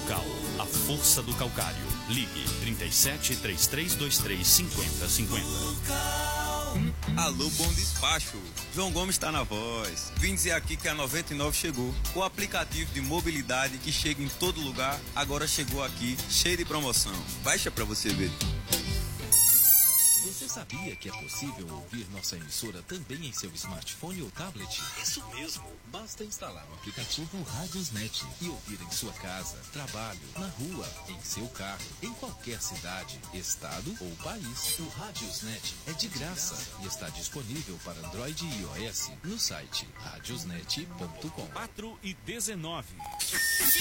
Cal, a força do calcário. Ligue 37 3323 5050. Alô, Bom Despacho. João Gomes está na voz. Vim dizer aqui que a 99 chegou. O aplicativo de mobilidade que chega em todo lugar, agora chegou aqui, cheio de promoção. Baixa pra você ver. Você sabia que é possível ouvir nossa emissora também em seu smartphone ou tablet? Isso mesmo. Basta instalar o aplicativo Radiosnet e ouvir em sua casa, trabalho, na rua, em seu carro, em qualquer cidade, estado ou país. O Radiosnet é de graça e está disponível para Android e iOS no site radiosnet.com. 4:19.